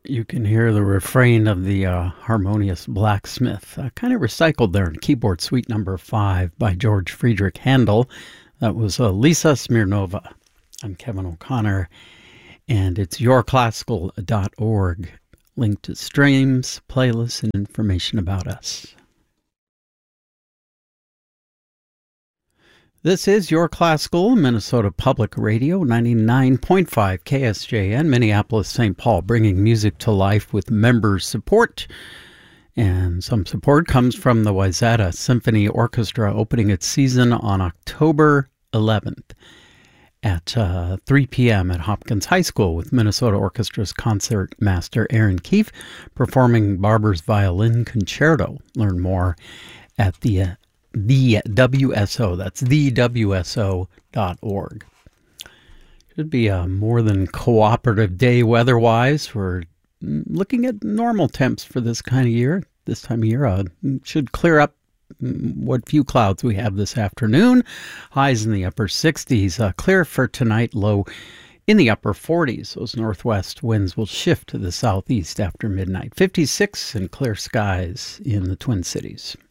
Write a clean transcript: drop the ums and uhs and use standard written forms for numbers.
You can hear the refrain of the harmonious blacksmith, kind of recycled there in Keyboard Suite number 5 by George Friedrich Handel. That was Lisa Smirnova. I'm Kevin O'Connor, and it's yourclassical.org, linked to streams, playlists, and information about us. This is Your Classical, Minnesota Public Radio, 99.5 KSJN, Minneapolis, St. Paul, bringing music to life with member support. And some support comes from the Wayzata Symphony Orchestra, opening its season on October 11th at 3 p.m. at Hopkins High School with Minnesota Orchestra's concert master Aaron Keefe performing Barber's Violin Concerto. Learn more at the WSO. That's thewso.org. Should be a more than cooperative day weather-wise. We're looking at normal temps for this time of year. Should clear up what few clouds we have this afternoon. Highs in the upper 60s. Clear for tonight, low in the upper 40s. Those northwest winds will shift to the southeast after midnight. 56 and clear skies in the Twin Cities.